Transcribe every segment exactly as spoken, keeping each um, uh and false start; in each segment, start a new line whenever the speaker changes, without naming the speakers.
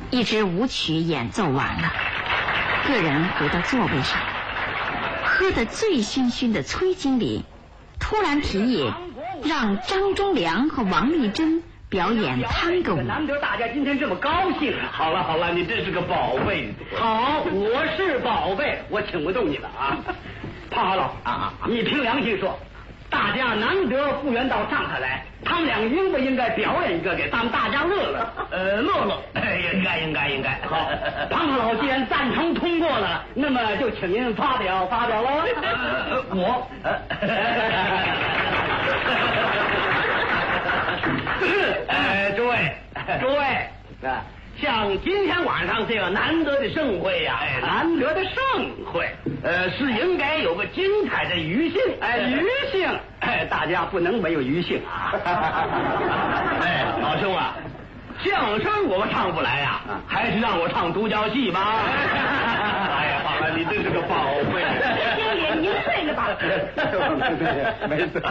一支舞曲演奏完了，个人回到座位上，喝得醉醺醺的崔经理突然提议让张忠良和王丽珍表演探戈舞。
难得大家今天这么高兴。
好了好了，你真是个宝贝。
好，我是宝贝，我请不动你了啊。胖好老啊，你凭良心说，大家难得复员到上海来，他们俩应不应该表演一个给咱们大家乐乐？
呃，乐乐，应该应该应该。
好，胖老既然赞成通过了，那么就请您发表发表喽。
呃、我。呃，诸位，诸位，啊，像今天晚上这个难得的盛会呀、啊，
哎，难得的盛会，
呃，是应该有个精彩的余兴。
哎，余兴，哎，大家不能没有余兴啊。
哎，老兄啊，相声我唱不来呀、啊，还是让我唱独角戏吧。哎呀，好了，你真是个宝贝。
经理，您睡了吧？
没事。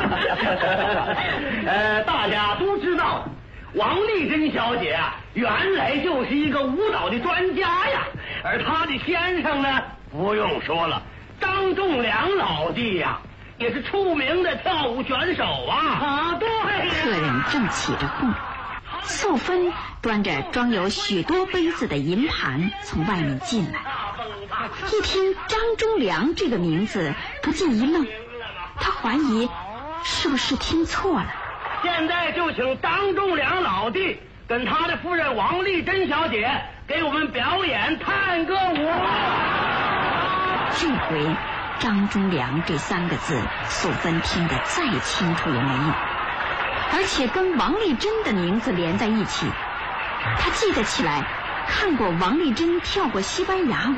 呃，大家都知道，王丽珍小姐啊，原来就是一个舞蹈的专家呀。而她的先生呢，不用说了，张仲良老弟呀、啊，也是出名的跳舞选手啊。啊，对。
客人正起着哄，素芬端着装有许多杯子的银盘从外面进来，一听张忠良这个名字，不禁一愣，他怀疑是不是听错了。
现在就请张忠良老弟跟他的夫人王丽珍小姐给我们表演探戈舞。
这回张忠良这三个字，素芬听得再清楚也没用，而且跟王丽珍的名字连在一起，他记得起来看过王丽珍跳过西班牙舞。